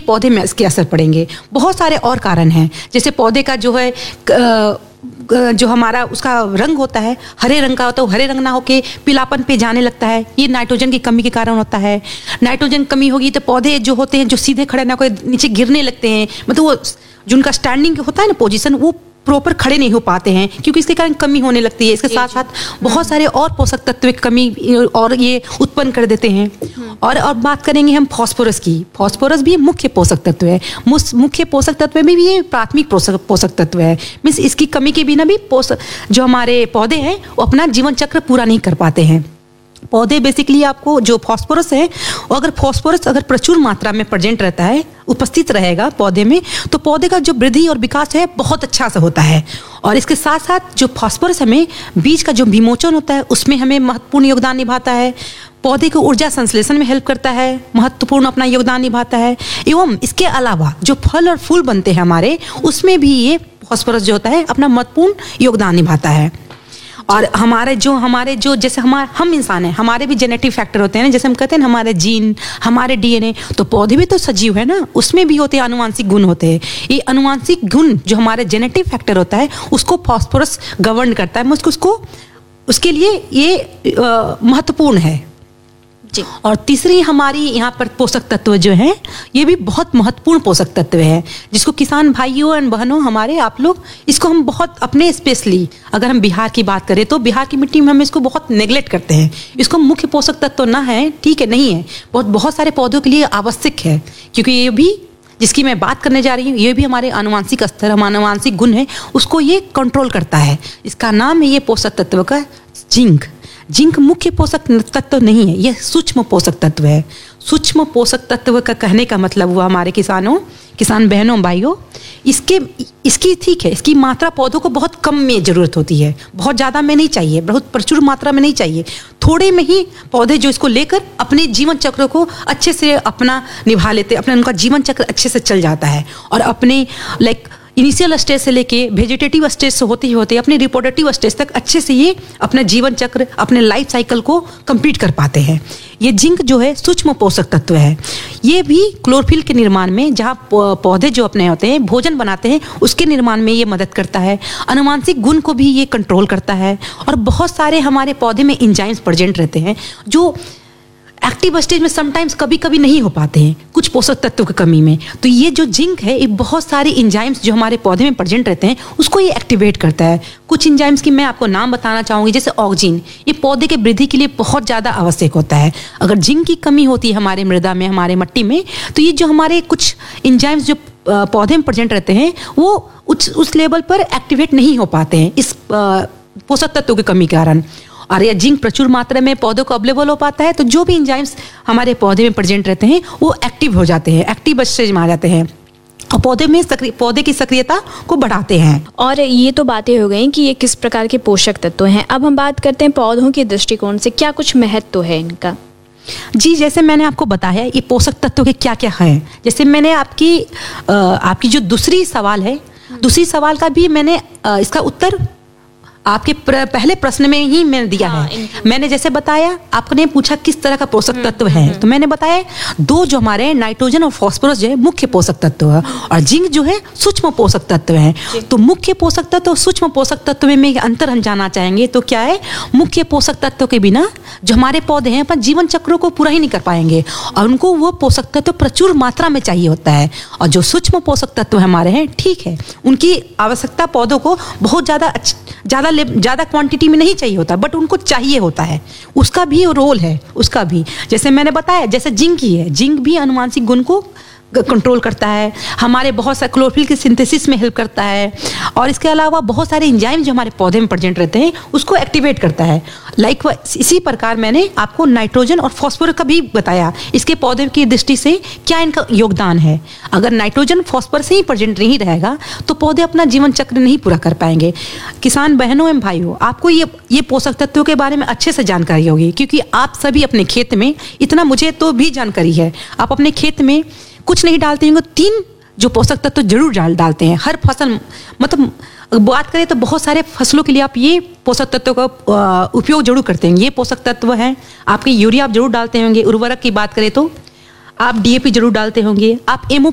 पौधे में इसके असर पड़ेंगे। बहुत सारे और कारण हैं, जैसे पौधे का जो है जो हमारा उसका रंग होता है हरे रंग का होता है, वो हरे रंग ना होके पीलापन पे जाने लगता है, ये नाइट्रोजन की कमी के कारण होता है। नाइट्रोजन कमी होगी तो पौधे जो होते हैं जो सीधे खड़े ना होकर नीचे गिरने लगते हैं, मतलब वो जो उनका स्टैंडिंग होता है ना पोजीशन, वो प्रॉपर खड़े नहीं हो पाते हैं क्योंकि इसके कारण कमी होने लगती है। इसके साथ साथ बहुत सारे और पोषक तत्व की कमी और ये उत्पन्न कर देते हैं। और अब बात करेंगे हम फास्फोरस की। फास्फोरस भी मुख्य पोषक तत्व है। मुख्य पोषक तत्व में भी ये प्राथमिक पोषक तत्व है। मीन्स इसकी कमी के बिना भी जो हमारे पौधे हैं वो अपना जीवन चक्र पूरा नहीं कर पाते हैं। पौधे बेसिकली आपको जो फास्फोरस है, अगर फास्फोरस अगर प्रचुर मात्रा में प्रेजेंट रहता है, उपस्थित रहेगा पौधे में, तो पौधे का जो वृद्धि और विकास है बहुत अच्छा से होता है। और इसके साथ साथ जो फास्फोरस हमें बीज का जो विमोचन होता है उसमें हमें महत्वपूर्ण योगदान निभाता है। पौधे को ऊर्जा संश्लेषण में हेल्प करता है, महत्वपूर्ण अपना योगदान निभाता है। एवं इसके अलावा जो फल और फूल बनते हैं हमारे, उसमें भी ये फास्फोरस जो होता है अपना महत्वपूर्ण योगदान निभाता है। और हमारे जो जैसे हम इंसान हैं, हमारे भी जेनेटिक फैक्टर होते हैं ना, जैसे हम कहते हैं ना हमारे जीन, हमारे डीएनए, तो पौधे भी तो सजीव है ना, उसमें भी होते हैं आनुवांशिक गुण होते हैं। ये आनुवांशिक गुण जो हमारे जेनेटिक फैक्टर होता है उसको फास्फोरस गवर्न करता है, उसको उसके लिए ये महत्वपूर्ण है जी। और तीसरी हमारी यहाँ पर पोषक तत्व जो है ये भी बहुत महत्वपूर्ण पोषक तत्व है, जिसको किसान भाइयों एंड बहनों हमारे आप लोग इसको हम बहुत अपने स्पेशली अगर हम बिहार की बात करें तो बिहार की मिट्टी में हम इसको बहुत नेग्लेक्ट करते हैं। इसको मुख्य पोषक तत्व ना है, ठीक है, नहीं है, बहुत सारे पौधों के लिए आवश्यक है, क्योंकि ये भी जिसकी मैं बात करने जा रही हूँ ये भी हमारे आनुवांशिक स्तर, हमारे आनुवांशिक गुण है, उसको ये कंट्रोल करता है। इसका नाम है ये पोषक तत्व का जिंक। जिंक मुख्य पोषक तत्व नहीं है, यह सूक्ष्म पोषक तत्व है। सूक्ष्म पोषक तत्व का कहने का मतलब हुआ हमारे किसान बहनों भाइयों, इसकी ठीक है, इसकी मात्रा पौधों को बहुत कम में जरूरत होती है, बहुत ज़्यादा में नहीं चाहिए, बहुत प्रचुर मात्रा में नहीं चाहिए, थोड़े में ही पौधे जो इसको लेकर अपने जीवन चक्र को अच्छे से अपना निभा लेते, अपना उनका जीवन चक्र अच्छे से चल जाता है और अपने इनिशियल स्टेज से लेके वेजिटेटिव स्टेज से होते ही होते अपने रिप्रोडक्टिव स्टेज तक अच्छे से ये अपना जीवन चक्र, अपने लाइफ साइकिल को कंप्लीट कर पाते हैं। ये जिंक जो है सूक्ष्म पोषक तत्व है। ये भी क्लोरोफिल के निर्माण में, जहाँ पौधे जो अपने होते हैं भोजन बनाते हैं, उसके निर्माण में ये मदद करता है। आनुवांशिक गुण को भी ये कंट्रोल करता है। और बहुत सारे हमारे पौधे में एंजाइम्स प्रेजेंट रहते हैं जो एक्टिव स्टेज में समटाइम्स कभी कभी नहीं हो पाते हैं कुछ पोषक तत्वों की कमी में। तो ये जो जिंक है ये बहुत सारे एंजाइम्स जो हमारे पौधे में प्रेजेंट रहते हैं उसको ये एक्टिवेट करता है। कुछ एंजाइम्स की मैं आपको नाम बताना चाहूँगी, जैसे ऑक्जिन, ये पौधे के वृद्धि के लिए बहुत ज़्यादा आवश्यक होता है। अगर जिंक की कमी होती है हमारे मृदा में, हमारे मिट्टी में, तो ये जो हमारे कुछ एंजाइम्स जो पौधे में प्रेजेंट रहते हैं वो उस लेवल पर एक्टिवेट नहीं हो पाते हैं इस पोषक तत्वों की कमी के कारण। और यह जिंक प्रचुर मात्रा में पौधों को अवेलेबल हो पाता है तो जो भी एंजाइम्स हमारे पौधे में प्रेजेंट रहते हैं वो एक्टिव हो जाते हैं, एक्टिव स्टेज में आ जाते हैं और पौधे की सक्रियता को बढ़ाते हैं। और ये तो बातें हो गई कि ये किस प्रकार के पोषक तत्व हैं। अब हम बात करते हैं पौधों के दृष्टिकोण से क्या कुछ महत्व है इनका। जी, जैसे मैंने आपको बताया ये पोषक तत्व के क्या क्या हैं। जैसे मैंने आपकी जो दूसरी सवाल है, दूसरी सवाल का भी मैंने इसका उत्तर आपके पहले प्रश्न में ही मैंने दिया है। मैंने जैसे बताया, आपने पूछा किस तरह का पोषक तत्व है, तो मैंने बताया दो जो हमारे नाइट्रोजन और फास्फोरस जो है मुख्य पोषक तत्व है और जिंक जो है सूक्ष्म पोषक तत्व है। तो मुख्य पोषक तत्व और सूक्ष्म पोषक तत्व में अंतर हम जानना चाहेंगे तो क्या है, मुख्य पोषक तत्व के बिना जो हमारे पौधे हैं अपने जीवन चक्रों को पूरा ही नहीं कर पाएंगे और उनको वो पोषक तत्व प्रचुर मात्रा में चाहिए होता है। और जो सूक्ष्म पोषक तत्व हमारे हैं, ठीक है, उनकी आवश्यकता पौधों को बहुत ज़्यादा क्वांटिटी में नहीं चाहिए होता, बट उनको चाहिए होता है, उसका भी रोल है, उसका भी। जैसे मैंने बताया, जैसे जिंक ही है, जिंक भी आनुवांशिक गुण को कंट्रोल करता है, हमारे बहुत सारे क्लोरोफिल के सिंथेसिस में हेल्प करता है और इसके अलावा बहुत सारे एंजाइम जो हमारे पौधे में प्रेजेंट रहते हैं उसको एक्टिवेट करता है। इसी प्रकार मैंने आपको नाइट्रोजन और फास्फोरस का भी बताया, इसके पौधे की दृष्टि से क्या इनका योगदान है। अगर नाइट्रोजन फास्फोरस ही प्रेजेंट नहीं रहेगा तो पौधे अपना जीवन चक्र नहीं पूरा कर पाएंगे। किसान बहनों एवं भाइयों, आपको ये पोषक तत्वों के बारे में अच्छे से जानकारी होगी क्योंकि आप सभी अपने खेत में, इतना मुझे तो भी जानकारी है, आप अपने खेत में कुछ नहीं डालते होंगे, 3 जो पोषक तत्व जरूर डालते हैं हर फसल। मतलब बात करें तो बहुत सारे फसलों के लिए आप ये पोषक तत्व का उपयोग जरूर करते हैं। ये पोषक तत्व हैं आपके, यूरिया आप जरूर डालते होंगे। उर्वरक की बात करें तो आप डीएपी जरूर डालते होंगे, आप